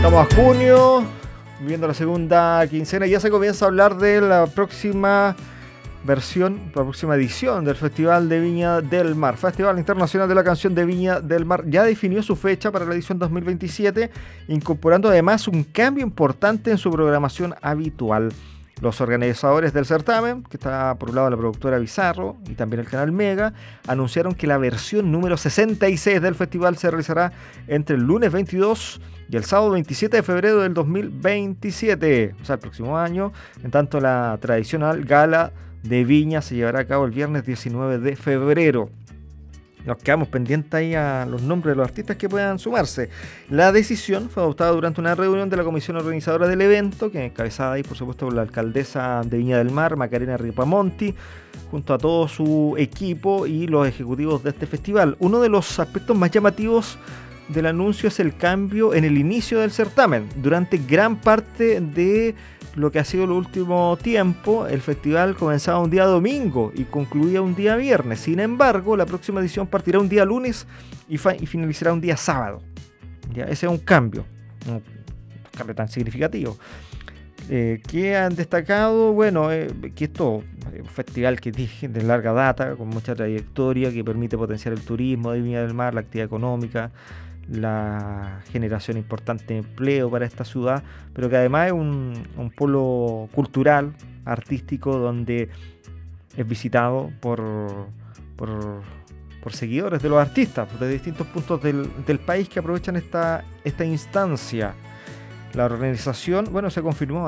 Estamos a junio, viendo la segunda quincena, y ya se comienza a hablar de la próxima versión, la próxima edición del Festival de Viña del Mar. Festival Internacional de la Canción de Viña del Mar ya definió su fecha para la edición 2027, incorporando además un cambio importante en su programación habitual. Los organizadores del certamen, que está por un lado la productora Bizarro y también el canal Mega, anunciaron que la versión número 66 del festival se realizará entre el lunes 22 y el sábado 27 de febrero del 2027, o sea, el próximo año. En tanto, la tradicional gala de Viña se llevará a cabo el viernes 19 de febrero. Nos quedamos pendientes ahí a los nombres de los artistas que puedan sumarse. La decisión fue adoptada durante una reunión de la comisión organizadora del evento, que encabezada ahí, por supuesto, por la alcaldesa de Viña del Mar, Macarena Ripamonti, junto a todo su equipo y los ejecutivos de este festival. Uno de los aspectos más llamativos del anuncio es el cambio en el inicio del certamen. Durante gran parte de lo que ha sido el último tiempo, el festival comenzaba un día domingo y concluía un día viernes. Sin embargo, la próxima edición partirá un día lunes y finalizará un día sábado. ¿Ya? Ese es un cambio tan significativo. ¿Qué han destacado? Bueno, que esto es un festival que dije de larga data, con mucha trayectoria, que permite potenciar el turismo de Viña del Mar, la actividad económica, la generación importante de empleo para esta ciudad, pero que además es un polo cultural, artístico, donde es visitado por seguidores de los artistas de distintos puntos del país que aprovechan esta instancia. La organización, bueno, se confirmó,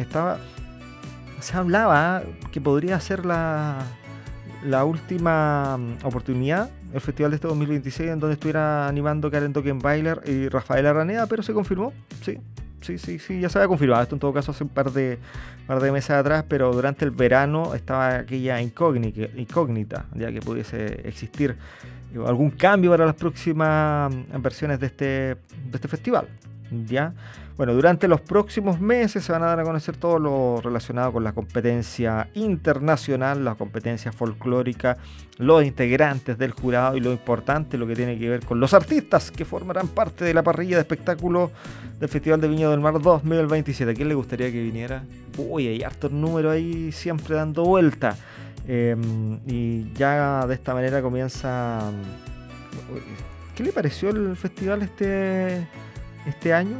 se hablaba que podría ser la última oportunidad, el festival de este 2026, en donde estuviera animando Karen Dockenbailer y Rafael Araneda, pero se confirmó, sí, ya se había confirmado, esto en todo caso hace un par de meses atrás, pero durante el verano estaba aquella incógnita, ya que pudiese existir algún cambio para las próximas versiones de este festival. ¿Ya? Bueno, durante los próximos meses se van a dar a conocer todo lo relacionado con la competencia internacional, la competencia folclórica, los integrantes del jurado y lo importante, lo que tiene que ver con los artistas que formarán parte de la parrilla de espectáculos del Festival de Viña del Mar 2027. ¿A quién le gustaría que viniera? Uy, hay hartos números ahí siempre dando vuelta. Y ya de esta manera comienza... ¿Qué le pareció el festival este año?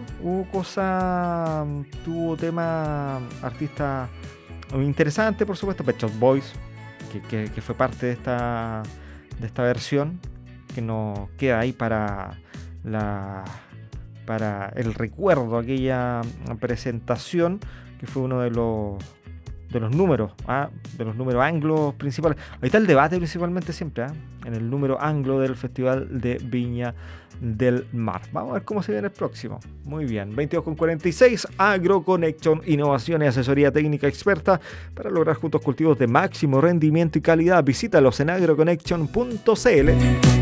Tuvo tema artista interesante, por supuesto, Pet Shop Boys, que fue parte de esta versión, que nos queda ahí para el recuerdo, aquella presentación, que fue uno de los números, de los números anglos principales. Ahí está el debate principalmente siempre, en el número anglo del Festival de Viña del Mar. Vamos a ver cómo se viene el próximo. Muy bien, 22:46, AgroConnection, innovación y asesoría técnica experta para lograr juntos cultivos de máximo rendimiento y calidad. Visítalos en agroconnection.cl.